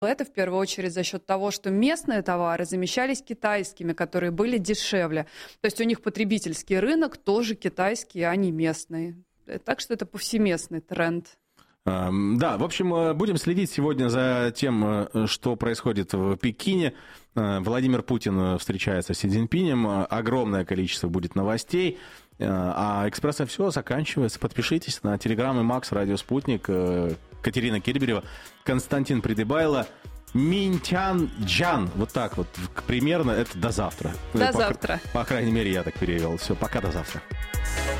Это в первую очередь за счет того, что местные товары замещались китайскими, которые были дешевле. То есть у них потребительский рынок тоже китайский, а не местный. Так что это повсеместный тренд. Да, в общем, будем следить сегодня за тем, что происходит в Пекине. Владимир Путин встречается с Си Цзиньпинем. Огромное количество будет новостей. А «Экспресс» все заканчивается. Подпишитесь на Телеграм и Макс, Радио Спутник, Катерина Кирберева, Константин Придыбайло, Минтян Джан. Вот так вот примерно. Это до завтра. До завтра. По крайней мере, я так перевел. Все, пока, до завтра.